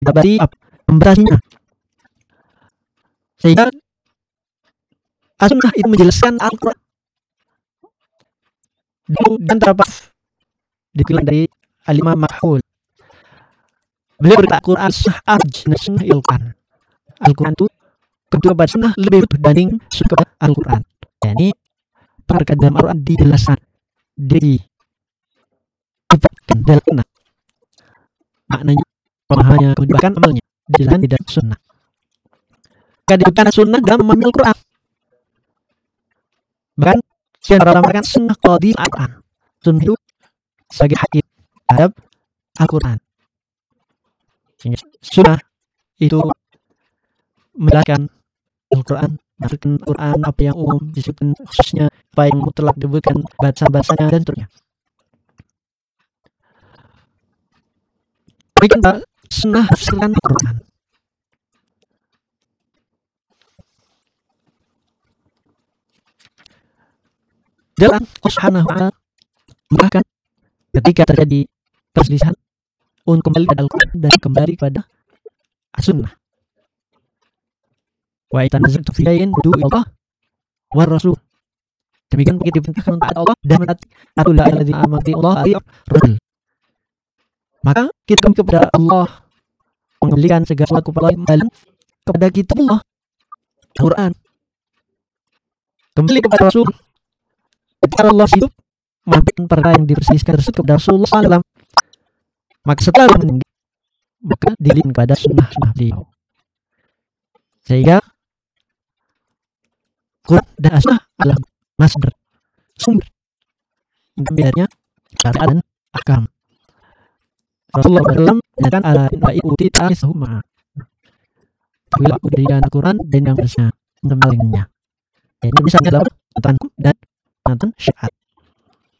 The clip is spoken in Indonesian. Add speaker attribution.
Speaker 1: didapati membatasinya. Sehingga as-sunnah itu menjelaskan Al-Quran dan terdapat dikilai dari Al-Imam Makhul. Beliau berkata Al-Quran sunnah ilkan. Al-Quran itu kedua baca sunnah lebih berbanding sunnah Al-Quran. Yani perkara dalam Al-Quran dijelaskan, ditetapkan dalam sunnah. Maknanya pemahamannya, bahkan amalnya dijelaskan di dalam sunnah. Kedudukan sunnah dalam memahami Al-Quran. Bahkan sebagian orang mengatakan sunnah qadim Al-Quran. Sunnah itu sebagai hakim terhadap Al-Quran. Sunnah itu menjelaskan Al-Quran, menjelaskan Al-Quran apa yang umum disebutkan khususnya, apa yang mutlak disebutkan bahasa-bahasanya dan seterusnya. Demikian Pak, sunnah tafsirkan Al-Quran. Dalam Allah Subhanahu wa ta'ala bahkan ketika terjadi perselisihan untuk kembali pada Al-Quran dan kembali pada As-Sunnah. Wa itanazaltu fi shay'in fad'u ila Allah war Rasul. Demikian kita diperintahkan taat Allah dan mentaati atulah allazi amati Allah Rasul. Maka kita kembali kepada Allah, mengembalikan segala sesuatu kepada kita Allah, Al-Quran. Kembali kepada Rasul. Ketika Allah hidup menyampaikan perkara yang diperselisihkan tersebut kepada Rasulullah SAW, maka setelah meninggal, maka dilihat kepada sunnah beliau. Sehingga Quran dan As-Sunnah adalah masdar, sumber yang bedanya syariat dan ahkam. Rasulullah SAW menyatakan ala inwa'i'uti ta'isahumma. Bila aku diberikan Al-Quran dan yang bersama, malingnya. Jadi misalnya adalah Quranku dan Nonton syariat.